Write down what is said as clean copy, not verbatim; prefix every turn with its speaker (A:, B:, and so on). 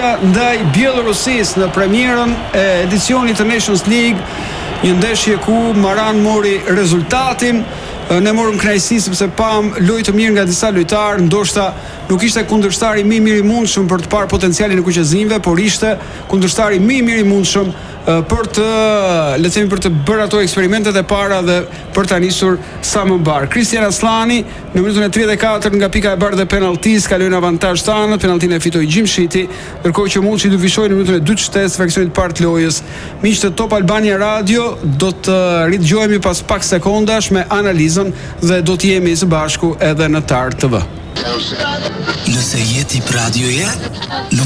A: ndaj Bielorusisë në premierën e edicionit të Nations League, një ndeshje ku Maran mori rezultatin. Ne morëm kënaqësi sepse pam lojë të mirë nga disa lojtarë, ndoshta nuk ishte kundërshtari më i mirë i mundshëm për të parë potencialin e kuqezimve, por ishte kundërshtari më i mirë i mundshëm për të, le të themi, për të bërë ato eksperimentet e para dhe për ta nisur sa më mbar. Kristian Aslani në minutën e 34 nga pika e bardhë e penaltis kaloi në avantazh tanët, penaltin e fitoi Gjimshiti, ndërkohë që Muçi do vishoi në minutën e 47 fraksionit parë të lojës. Miq të Top Albania Radio, do të ridëgjohemi pas pak sekondash me analizën dhe do të jemi së bashku edhe në TAR TV.
B: Nëse je tip radioje, nuk